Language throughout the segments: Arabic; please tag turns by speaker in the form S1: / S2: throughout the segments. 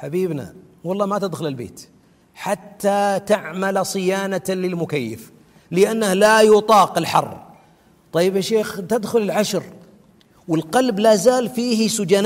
S1: حبيبنا والله ما تدخل البيت حتى تعمل صيانة للمكيف لأنه لا يطاق الحر. طيب يا شيخ تدخل العشر والقلب لا زال فيه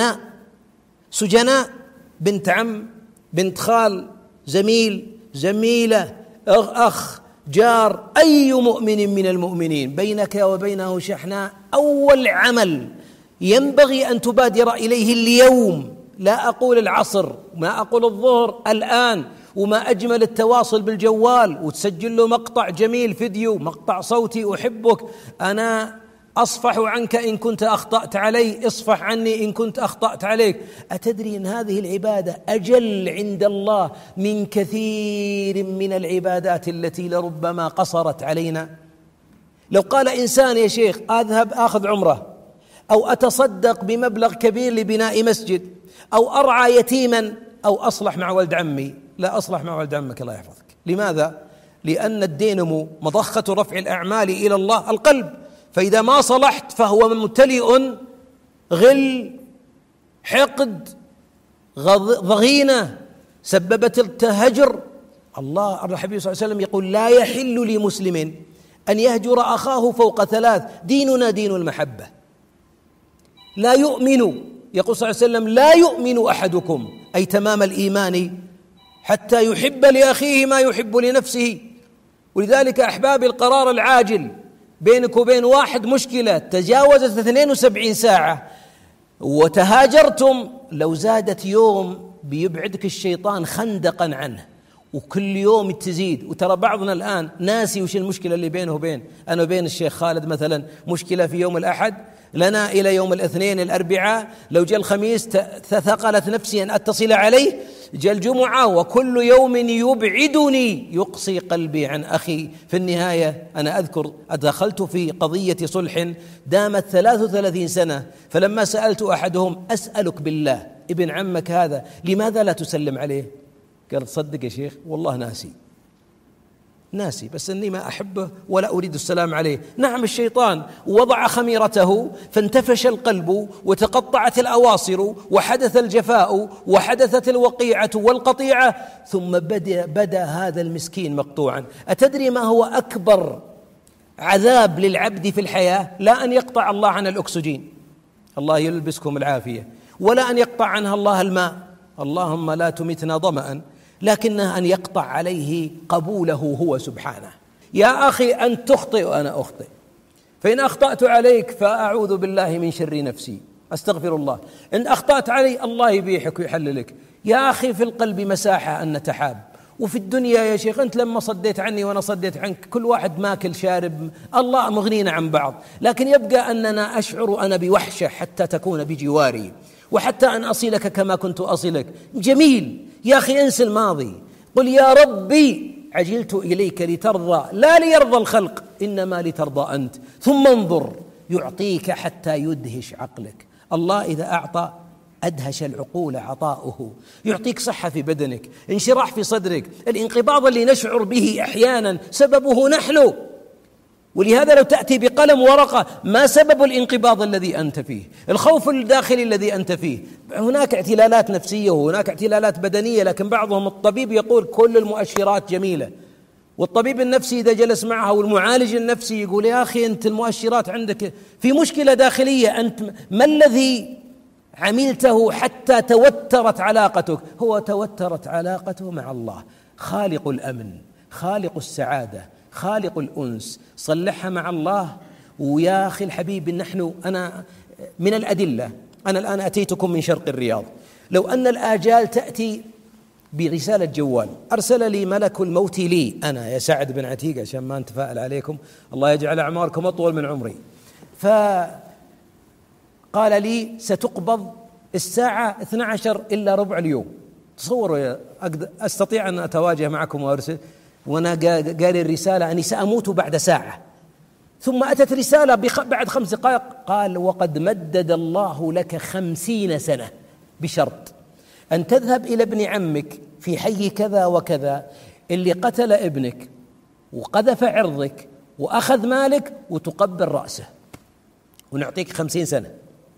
S1: سجناء، بنت عم، بنت خال، زميل، زميلة، أخ، جار، أي مؤمن من المؤمنين بينك وبينه شحناء. أول عمل ينبغي أن تبادر إليه اليوم، لا أقول العصر، ما أقول الظهر، الآن. وما أجمل التواصل بالجوال وتسجل له مقطع جميل، فيديو، مقطع صوتي، أحبك، أنا أصفح عنك إن كنت أخطأت علي، اصفح عني إن كنت أخطأت عليك. أتدري أن هذه العبادة أجل عند الله من كثير من العبادات التي لربما قصرت علينا؟ لو قال إنسان يا شيخ أذهب أخذ عمرة، أو أتصدق بمبلغ كبير لبناء مسجد، أو أرعى يتيما، أو أصلح مع ولد عمي، لا أصلح مع ولد عمك الله يحفظك. لماذا؟ لأن الدينمو مضخة رفع الأعمال إلى الله القلب، فإذا ما صلحت فهو ممتلئ غل، حقد، ضغينة سببت التهجر. الله الحبيب صلى الله عليه وسلم يقول لا يحل لمسلم أن يهجر أخاه فوق ثلاث، ديننا دين المحبة. لا يؤمن، يقول صلى الله عليه وسلم لا يؤمن أحدكم، أي تمام الإيمان، حتى يحب لأخيه ما يحب لنفسه. ولذلك أحبابي القرار العاجل بينك وبين واحد مشكلة تجاوزت 72 ساعة وتهاجرتم، لو زادت يوم بيبعدك الشيطان خندقا عنه، وكل يوم تزيد. وترى بعضنا الآن ناسي وش المشكلة اللي بينه وبين أنا وبين الشيخ خالد مثلا، مشكلة في يوم الأحد لنا إلى يوم الاثنين الأربعاء، لو جاء الخميس تثقلت نفسي أن أتصل عليه، جاء الجمعة وكل يوم يبعدني يقصي قلبي عن أخي. في النهاية أنا أذكر دخلت في قضية صلح دامت 33 سنة، فلما سألت أحدهم أسألك بالله ابن عمك هذا لماذا لا تسلم عليه؟ قال صدق يا شيخ والله ناسي بس أني ما أحبه ولا أريد السلام عليه. نعم الشيطان وضع خميرته فانتفش القلب وتقطعت الأواصر وحدث الجفاء وحدثت الوقيعة والقطيعة، ثم بدأ هذا المسكين مقطوعا. أتدري ما هو أكبر عذاب للعبد في الحياة؟ لا أن يقطع الله عن الأكسجين، الله يلبسكم العافية، ولا أن يقطع عنها الله الماء، اللهم لا تمتنا ظمأ، لكنه أن يقطع عليه قبوله هو سبحانه. يا أخي أن تخطئ وأنا أخطئ، فإن أخطأت عليك فأعوذ بالله من شر نفسي، أستغفر الله. إن أخطأت علي الله يبيحك ويحللك. يا أخي في القلب مساحة أن نتحاب، وفي الدنيا يا شيخ أنت لما صديت عني وأنا صديت عنك، كل واحد ماكل شارب، الله مغنينا عن بعض، لكن يبقى أننا أشعر أنا بوحشة حتى تكون بجواري، وحتى أن أصلك كما كنت أصلك. جميل يا أخي، انسى الماضي، قل يا ربي عجلت إليك لترضى لا ليرضى الخلق إنما لترضى أنت، ثم انظر يعطيك حتى يدهش عقلك. الله إذا أعطى أدهش العقول عطاؤه، يعطيك صحة في بدنك، انشراح في صدرك. الانقباض اللي نشعر به أحيانا سببه نحن، ولهذا لو تأتي بقلم ورقة ما سبب الانقباض الذي أنت فيه؟ الخوف الداخلي الذي أنت فيه. هناك اعتلالات نفسية وهناك اعتلالات بدنية، لكن بعضهم الطبيب يقول كل المؤشرات جميلة، والطبيب النفسي إذا جلس معها والمعالج النفسي يقول يا أخي أنت المؤشرات عندك في مشكلة داخلية، أنت ما الذي عملته حتى توترت علاقتك؟ هو توترت علاقته مع الله، خالق الأمن، خالق السعادة، خالق الأنس، صلحها مع الله. ويا أخي الحبيب أنا من الأدلة، أنا الآن أتيتكم من شرق الرياض، لو أن الآجال تأتي برسالة جوال، أرسل لي ملك الموت لي أنا يا سعد بن عتيق عشان ما نتفائل عليكم، الله يجعل أعماركم أطول من عمري، فقال لي ستقبض الساعة 12 إلا ربع اليوم. تصوروا أستطيع أن أتواجه معكم وأرسل، وأنا قال الرسالة أني سأموت بعد ساعة، ثم أتت رسالة بعد 5 دقائق قال وقد مدد الله لك 50 سنة بشرط أن تذهب إلى ابن عمك في حي كذا وكذا اللي قتل ابنك وقذف عرضك وأخذ مالك وتقبل رأسه ونعطيك 50 سنة.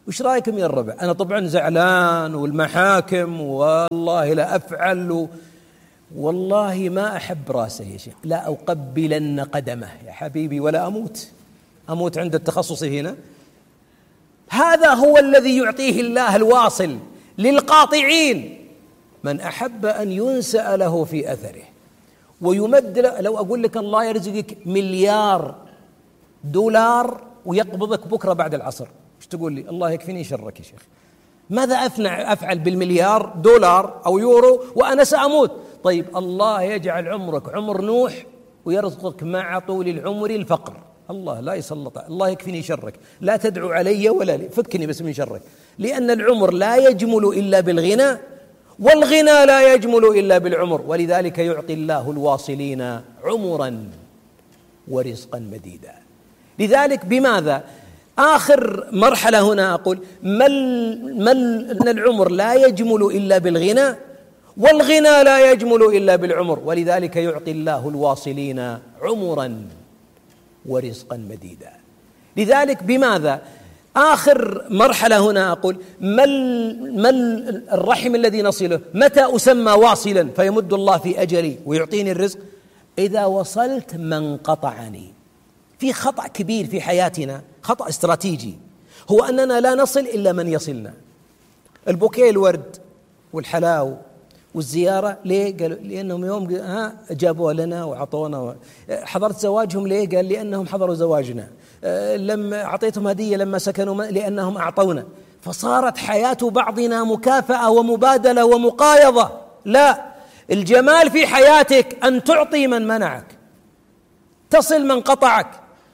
S1: وش رأيكم يا الربع؟ أنا طبعا زعلان والمحاكم والله لا أفعل والله ما أحب راسه يا شيخ، لا أقبلن قدمه يا حبيبي ولا أموت عند التخصص هنا. هذا هو الذي يعطيه الله الواصل للقاطعين، من أحب أن ينسأ له في أثره ويمد له. لو أقول لك الله يرزقك $1,000,000,000 ويقبضك بكرة بعد العصر، ايش تقول لي؟ الله يكفيني شرك يا شيخ، ماذا أفعل $1,000,000,000 أو يورو وأنا سأموت؟ طيب الله يجعل عمرك عمر نوح ويرزقك مع طول العمر الفقر. الله لا يسلط، الله يكفيني شرك، لا تدعو علي ولا لي، فكني بس من شرك، لأن العمر لا يجمل إلا بالغنى، والغنى لا يجمل إلا بالعمر، ولذلك يعطي الله الواصلين عمرا ورزقا مديدا. لذلك بماذا؟ آخر مرحلة هنا أقول أن العمر لا يجمل إلا بالغنى، والغنى لا يجمل إلا بالعمر، ولذلك يعطي الله الواصلين عمرا ورزقا مديدا. لذلك بماذا؟ آخر مرحلة هنا أقول ما الرحم الذي نصله؟ متى أسمى واصلا فيمد الله في أجلي ويعطيني الرزق؟ إذا وصلت من قطعني. في خطأ كبير في حياتنا، خطأ استراتيجي، هو أننا لا نصل إلا من يصلنا. البوكيه الورد والحلاو والزيارة ليه؟ قالوا لأنهم يوم جابوها لنا وعطونا. حضرت زواجهم ليه؟ قال لأنهم حضروا زواجنا. لما أعطيتهم هدية لما سكنوا لأنهم أعطونا. فصارت حياة بعضنا مكافأة ومبادلة ومقايضة. لا، الجمال في حياتك أن تعطي من منعك، تصل من قطعك،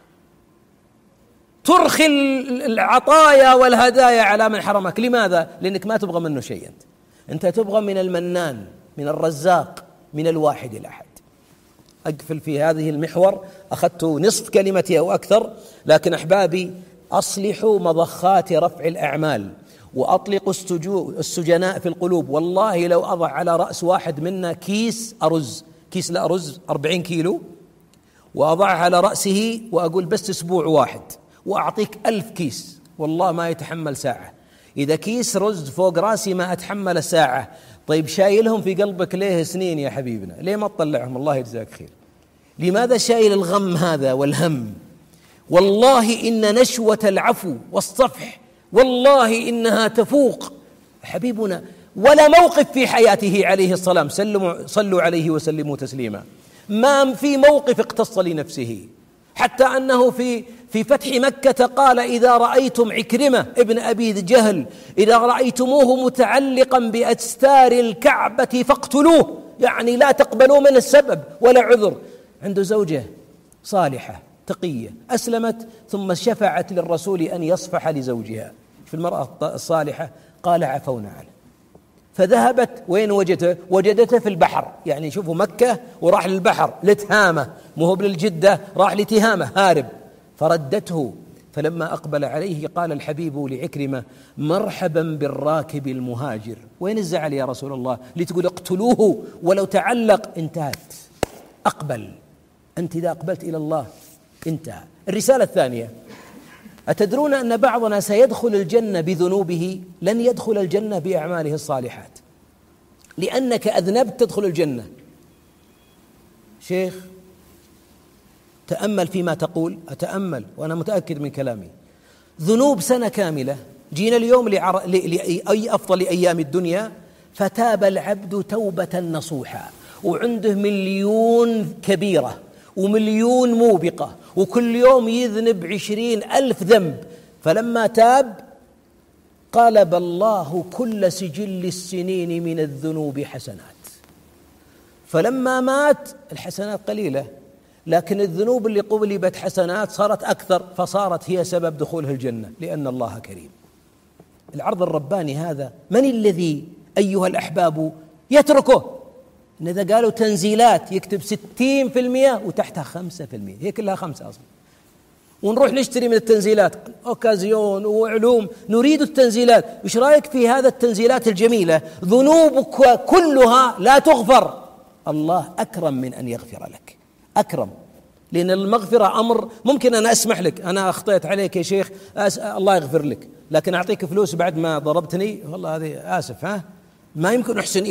S1: ترخي العطايا والهدايا على من حرمك. لماذا؟ لأنك ما تبغى منه شيء، أنت تبغى من المنان، من الرزاق، من الواحد الأحد. أقفل في هذه المحور، أخذت نصف كلمتي أو أكثر، لكن أحبابي أصلحوا مضخات رفع الأعمال وأطلقوا السجناء في القلوب. والله لو أضع على رأس واحد منا كيس أرز 40 كيلو وأضع على رأسه وأقول بس أسبوع واحد وأعطيك 1000 كيس، والله ما يتحمل ساعة. إذا كيس رز فوق راسي ما أتحمل ساعة. طيب شايلهم في قلبك ليه سنين يا حبيبنا؟ ليه ما تطلعهم؟ الله يجزاك خير. لماذا شايل الغم هذا والهم؟ والله إن نشوة العفو والصفح والله إنها تفوق حبيبنا. ولا موقف في حياته عليه الصلاة، صلوا عليه وسلموا تسليما، ما في موقف اقتص لنفسه، حتى أنه في فتح مكة قال إذا رأيتم عكرمة ابن أبي جهل إذا رأيتموه متعلقا بأستار الكعبة فاقتلوه، يعني لا تقبلوا من السبب ولا عذر. عنده زوجة صالحة تقية أسلمت ثم شفعت للرسول أن يصفح لزوجها. في المرأة الصالحة قال عفونا عنه. فذهبت وين وجدته في البحر، يعني شوفوا مكة وراح للبحر لتهامة، مو للجدة، راح لتهامة هارب. فردته، فلما أقبل عليه قال الحبيب لعكرمة مرحبا بالراكب المهاجر. وين الزعل يا رسول الله؟ لتقول اقتلوه ولو تعلق؟ انتهت. أقبل، أنت إذا أقبلت إلى الله انتهى. الرسالة الثانية، أتدرون أن بعضنا سيدخل الجنة بذنوبه؟ لن يدخل الجنة بأعماله الصالحات، لأنك أذنبت تدخل الجنة. شيخ تأمل فيما تقول. أتأمل وأنا متأكد من كلامي. ذنوب سنة كاملة، جينا اليوم لأي أفضل أيام الدنيا، فتاب العبد توبة نصوحا، وعنده 1,000,000 كبيرة و1,000,000 موبقة، وكل يوم يذنب 20,000 ذنب. فلما تاب قلب الله كل سجل السنين من الذنوب حسنات. فلما مات الحسنات قليلة، لكن الذنوب اللي قبلت حسنات صارت أكثر، فصارت هي سبب دخوله الجنة، لأن الله كريم. العرض الرباني هذا من الذي أيها الأحباب يتركه؟ إن إذا قالوا تنزيلات يكتب 60% وتحتها 5%، هي كلها 5 أصلا. ونروح نشتري من التنزيلات أوكازيون وعلوم، نريد التنزيلات. إيش رأيك في هذا التنزيلات الجميلة؟ ذنوبك كلها لا تغفر، الله أكرم من أن يغفر لك، أكرم. لأن المغفرة أمر ممكن أنا أسمح لك، أنا أخطأت عليك يا شيخ الله يغفر لك، لكن أعطيك فلوس بعد ما ضربتني، والله هذه آسف، ها ما يمكن أحسن